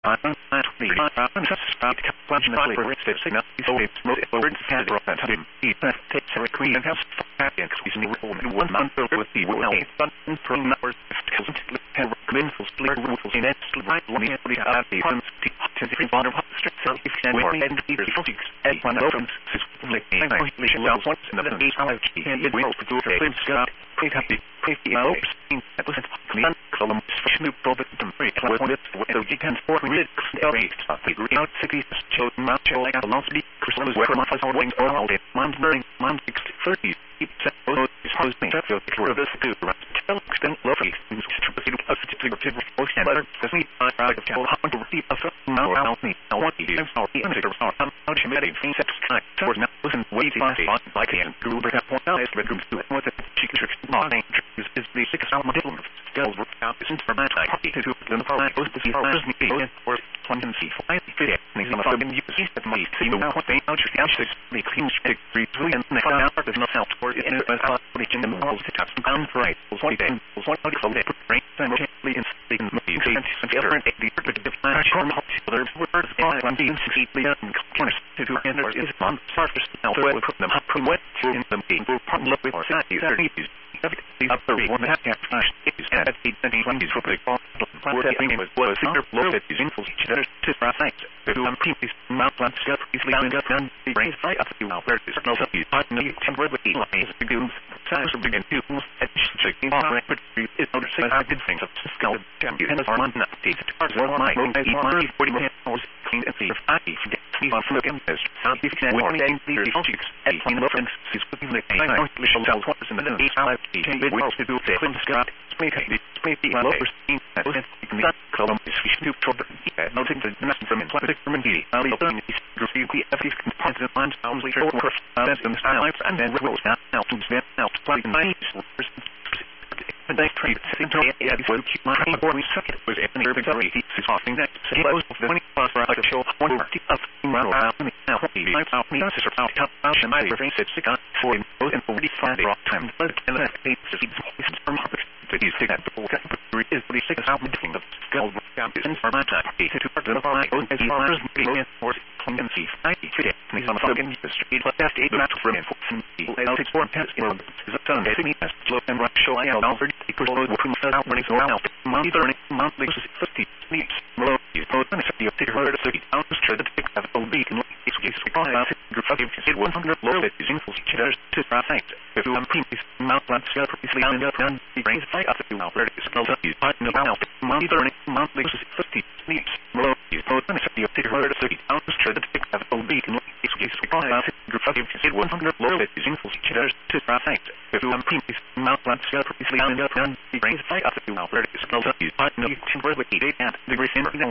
I'm not really I'm just about to catch the liver signal. So it's most words has brought that him. He takes a queen and has fucking squeezing the room in 1 month over the will but from hours doesn't have mental split rules in it right when he had the funds to the bottom of the street so if you were and the physics and one of them is like we should know what's in the biology and it will do the things got pretty hopes that was clean column Snoop Dogg to break what it whether you can for it the out cities showed much like a lost deep crystals where my face wings or all day month burning month 630 set those supposed me to for this to tell extent lovely to ocean better as me I of tell how to receive a certain amount of me I want you to start the energy or I'm out to meditate things that sky so now listen way too fast like and group at point out is bedroom to it what the chicken tricks morning is the six out my different skills work out this for my type to the power goes to see how me or one can see for fit and some of them use that money see now what they out to the clean stick breathe and the out is not help for it in in the walls to touch down right what then what how to they bring simultaneously in speaking movies and different the charm of other words and being secretly corners to enter is on surface now to put them up from what in the being part look with the upper one that can flash is at the 20s for big what happening was super low that is info to things to previous mount plants got easily and got done the brains right up to now there is no substitute partly temporarily lines to do size of begin to checking off record is not say I did things of skill champion and are not updated to parts of my own 40 hours clean and see if I see on from the campus how you can warning the results and clean up and see what the I don't tell what is in the well to do the Quinn Scott spray the lovers in that column is to trouble noting the nothing from plastic from the opening is receive the FX component lines sounds later or that's the styles and then rolls out to stand out like nice and they trade into a before keep my board we suck it was an urban gallery is offering that he was the 20 plus for like a show one of around me now he lights out me that's about top out and my face it's sick for him both and 45 rock time but and that it's from he's taking that full is the sick out between the skull and for my time to part of my own as far as me or can see I fit me on the fucking street but that's it not from him for I'll take four pets in is a ton of me as slow and rock show I am already because all the working out when it's all out monthly 50 sleeps below you know and if you take her to 30 pounds to the pick of all beacon it's group of 100 low that is info cheddars to things if you previous mount plants got previously on the brains fight up to now where it's spelled up you find about monthly 50 sleeps below you know and if you take her to 30 pounds to the pick of all beacon it's group of 100 low that is info cheddars to things if you previous mount plants got previously on the brains fight up to now where it's spelled up you find about the degree